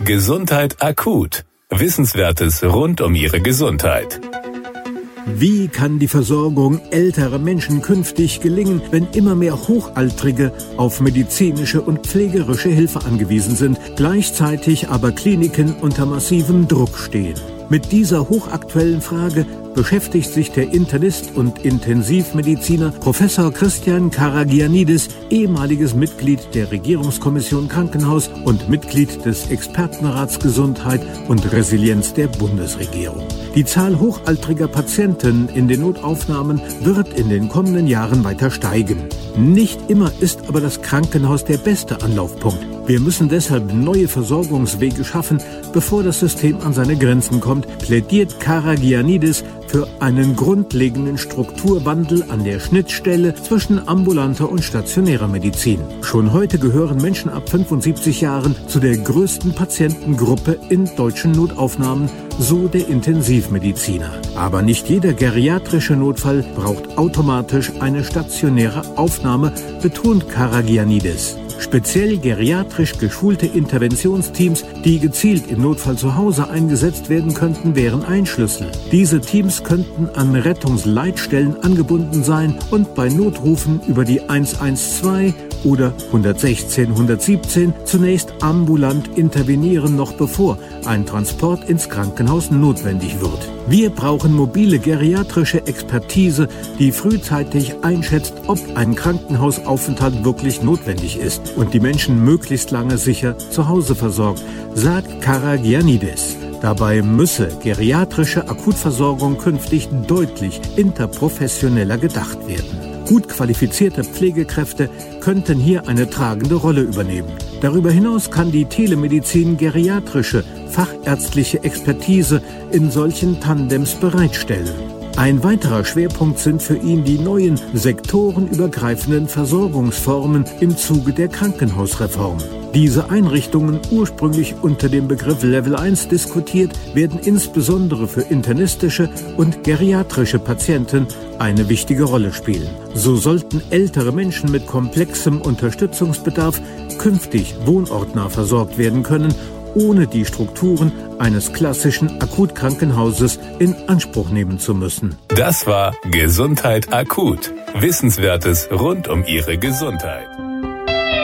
Gesundheit akut. Wissenswertes rund um Ihre Gesundheit. Wie kann die Versorgung älterer Menschen künftig gelingen, wenn immer mehr Hochaltrige auf medizinische und pflegerische Hilfe angewiesen sind, gleichzeitig aber Kliniken unter massivem Druck stehen? Mit dieser hochaktuellen Frage beschäftigt sich der Internist und Intensivmediziner Professor Christian Karagianidis, ehemaliges Mitglied der Regierungskommission Krankenhaus und Mitglied des Expertenrats Gesundheit und Resilienz der Bundesregierung. Die Zahl hochaltriger Patienten in den Notaufnahmen wird in den kommenden Jahren weiter steigen. Nicht immer ist aber das Krankenhaus der beste Anlaufpunkt. Wir müssen deshalb neue Versorgungswege schaffen, bevor das System an seine Grenzen kommt, plädiert Karagianidis für einen grundlegenden Strukturwandel an der Schnittstelle zwischen ambulanter und stationärer Medizin. Schon heute gehören Menschen ab 75 Jahren zu der größten Patientengruppe in deutschen Notaufnahmen, so der Intensivmediziner. Aber nicht jeder geriatrische Notfall braucht automatisch eine stationäre Aufnahme, betont Karagianidis. Speziell geriatrisch geschulte Interventionsteams, die gezielt im Notfall zu Hause eingesetzt werden könnten, wären ein Schlüssel. Diese Teams könnten an Rettungsleitstellen angebunden sein und bei Notrufen über die 112 oder 116, 117 zunächst ambulant intervenieren, noch bevor ein Transport ins Krankenhaus notwendig wird. Wir brauchen mobile geriatrische Expertise, die frühzeitig einschätzt, ob ein Krankenhausaufenthalt wirklich notwendig ist und die Menschen möglichst lange sicher zu Hause versorgt, sagt Karagianidis. Dabei müsse geriatrische Akutversorgung künftig deutlich interprofessioneller gedacht werden. Gut qualifizierte Pflegekräfte könnten hier eine tragende Rolle übernehmen. Darüber hinaus kann die Telemedizin geriatrische, fachärztliche Expertise in solchen Tandems bereitstellen. Ein weiterer Schwerpunkt sind für ihn die neuen sektorenübergreifenden Versorgungsformen im Zuge der Krankenhausreform. Diese Einrichtungen, ursprünglich unter dem Begriff Level 1 diskutiert, werden insbesondere für internistische und geriatrische Patienten eine wichtige Rolle spielen. So sollten ältere Menschen mit komplexem Unterstützungsbedarf künftig wohnortnah versorgt werden können, ohne die Strukturen eines klassischen Akutkrankenhauses in Anspruch nehmen zu müssen. Das war Gesundheit akut. Wissenswertes rund um Ihre Gesundheit.